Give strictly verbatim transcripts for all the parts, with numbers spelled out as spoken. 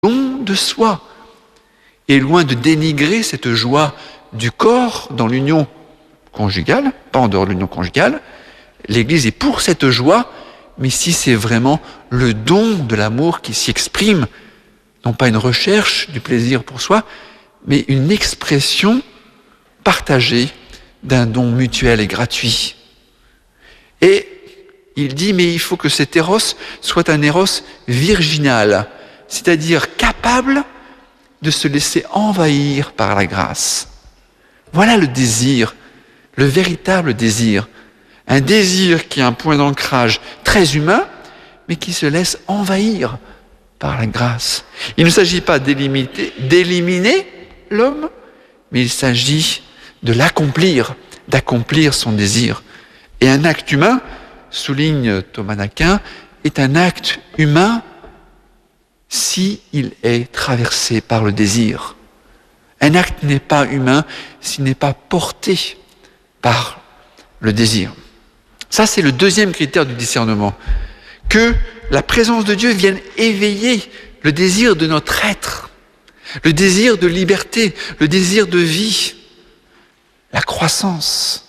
don de soi. Et loin de dénigrer cette joie du corps dans l'union conjugale, pas en dehors de l'union conjugale, l'Église est pour cette joie, mais si c'est vraiment le don de l'amour qui s'y exprime, non pas une recherche du plaisir pour soi, mais une expression partagée d'un don mutuel et gratuit. Et il dit, mais il faut que cet éros soit un éros virginal, c'est-à-dire capable de se laisser envahir par la grâce. Voilà le désir, le véritable désir. Un désir qui a un point d'ancrage très humain, mais qui se laisse envahir par la grâce. Il ne s'agit pas d'éliminer, d'éliminer l'homme, mais il s'agit de l'accomplir, d'accomplir son désir. Et un acte humain, souligne Thomas d'Aquin, est un acte humain si il est traversé par le désir. Un acte n'est pas humain s'il n'est pas porté par le désir. Ça, c'est le deuxième critère du discernement. Que la présence de Dieu vienne éveiller le désir de notre être, le désir de liberté, le désir de vie, la croissance.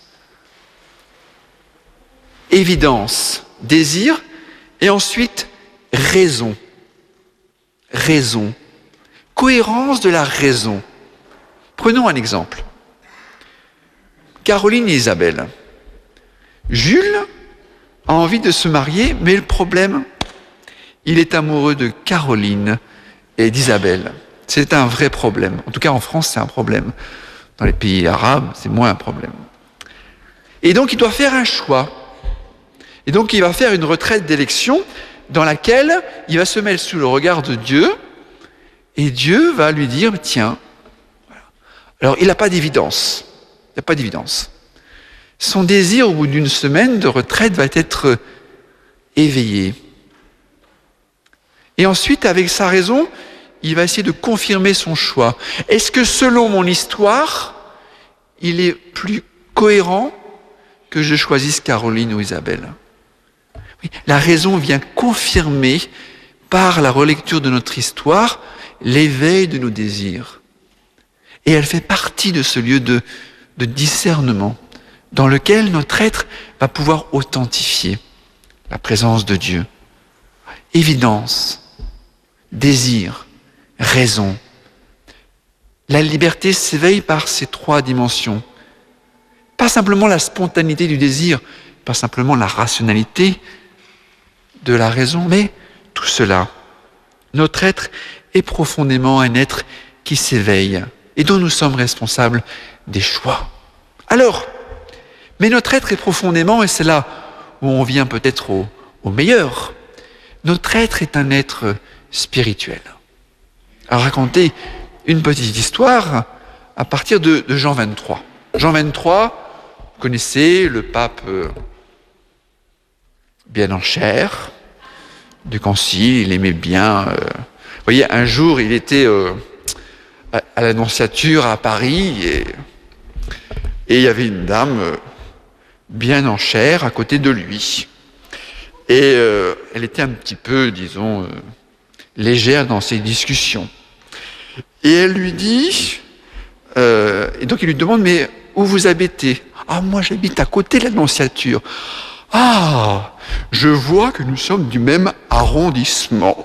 Évidence, désir, et ensuite raison. Raison. Cohérence de la raison. Prenons un exemple. Caroline et Isabelle. Jules a envie de se marier, mais le problème, il est amoureux de Caroline et d'Isabelle. C'est un vrai problème. En tout cas, en France, c'est un problème. Dans les pays arabes, c'est moins un problème. Et donc, il doit faire un choix. Et donc, il va faire une retraite d'élection dans laquelle il va se mettre sous le regard de Dieu et Dieu va lui dire, tiens, voilà. Alors, il n'a pas d'évidence. Il n'a pas d'évidence. Son désir, au bout d'une semaine de retraite, va être éveillé. Et ensuite, avec sa raison, il va essayer de confirmer son choix. Est-ce que selon mon histoire, il est plus cohérent que je choisisse Caroline ou Isabelle ? Oui, la raison vient confirmer, par la relecture de notre histoire, l'éveil de nos désirs. Et elle fait partie de ce lieu de, de discernement, dans lequel notre être va pouvoir authentifier la présence de Dieu. Évidence, désir, raison. La liberté s'éveille par ces trois dimensions. Pas simplement la spontanéité du désir, pas simplement la rationalité de la raison, mais tout cela. Notre être est profondément un être qui s'éveille et dont nous sommes responsables des choix. Alors, mais notre être est profondément, et c'est là où on vient peut-être au, au meilleur, notre être est un être spirituel. Alors, raconter une petite histoire à partir de, de Jean vingt-trois. Jean vingt-trois, vous connaissez le pape euh, bien en chair du concile, il aimait bien. Euh, vous voyez, un jour, il était euh, à, à l'Annonciature à Paris et, et il y avait une dame euh, bien en chair à côté de lui. Et euh, elle était un petit peu, disons, euh, légère dans ses discussions. Et elle lui dit, euh, et donc il lui demande, mais où vous habitez ? Ah, moi j'habite à côté de l'Annonciature. Ah, je vois que nous sommes du même arrondissement.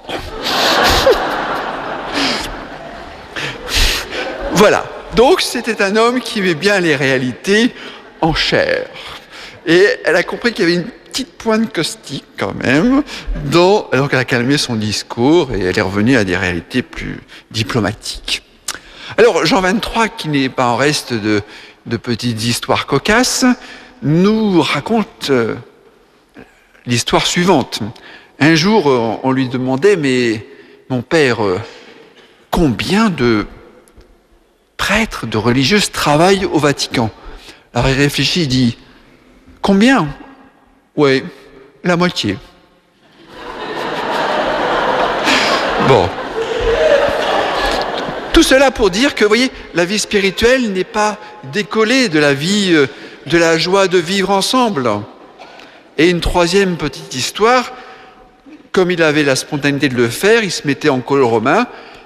Voilà. Donc c'était un homme qui aimait bien les réalités en chair. Et elle a compris qu'il y avait une petite pointe caustique quand même, dans, alors qu'elle a calmé son discours et elle est revenue à des réalités plus diplomatiques. Alors Jean vingt-trois, qui n'est pas en reste de, de petites histoires cocasses, nous raconte euh, l'histoire suivante. Un jour, euh, on lui demandait, mais mon père, euh, combien de prêtres, de religieuses travaillent au Vatican ? Alors il réfléchit, il dit, combien ? Oui, la moitié. Bon. Tout cela pour dire que, vous voyez, la vie spirituelle n'est pas décollée de la vie, de la joie de vivre ensemble. Et une troisième petite histoire, comme il avait la spontanéité de le faire, il se mettait en col romain